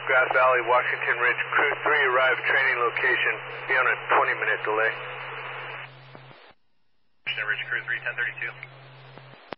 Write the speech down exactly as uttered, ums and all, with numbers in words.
Grass Valley, Washington Ridge, Crew three arrived training location. Be on a twenty minute delay. Washington Ridge, Crew three, ten thirty-two.